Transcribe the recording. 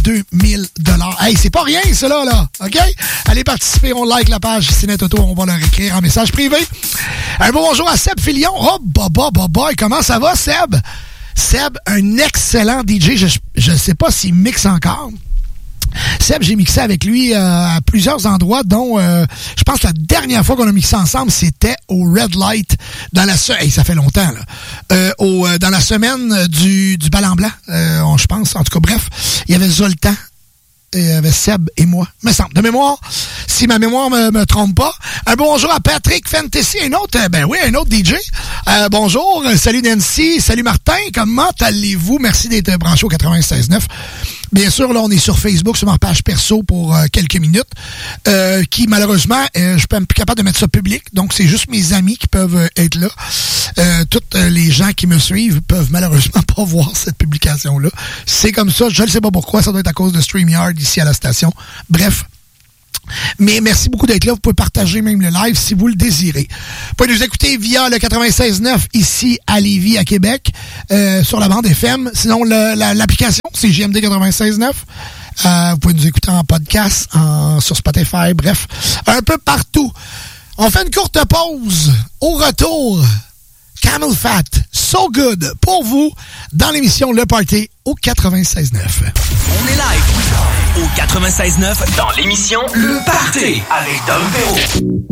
2000 $. Hey, c'est pas rien, ça, là. OK? Allez participer, on like la page Ciné Auto, on va leur écrire en message privé. Un bonjour à Seb Filion. Oh, boy, comment ça va, Seb? Seb, un excellent DJ. Je sais pas s'il mixe encore. Seb, j'ai mixé avec lui à plusieurs endroits, dont je pense que la dernière fois qu'on a mixé ensemble, c'était au Red Light dans la ça fait longtemps là. Dans la semaine du Bal en Blanc, je pense. En tout cas, bref, il y avait Zoltan. Il y avait Seb et moi, me semble. De mémoire, si ma mémoire me trompe pas. Un bonjour à Patrick Fantasy, un autre DJ. Bonjour, salut Nancy, salut Martin, comment allez-vous? Merci d'être branché au 96.9. Bien sûr, là, on est sur Facebook, sur ma page perso pour quelques minutes, qui, malheureusement, je suis pas plus capable de mettre ça public, donc c'est juste mes amis qui peuvent être là. Toutes les gens qui me suivent peuvent malheureusement pas voir cette publication-là. C'est comme ça, je ne sais pas pourquoi, ça doit être à cause de StreamYard ici à la station. Bref. Mais merci beaucoup d'être là. Vous pouvez partager même le live si vous le désirez. Vous pouvez nous écouter via le 96.9 ici à Lévis, à Québec, sur la bande FM. Sinon, l'application, c'est JMD 96.9. Vous pouvez nous écouter en podcast, sur Spotify, bref, un peu partout. On fait une courte pause. Au retour, Camel Fat, So Good, pour vous, dans l'émission Le Party au 96.9. On est live au 96.9 dans l'émission Le Party avec Dom Perrault.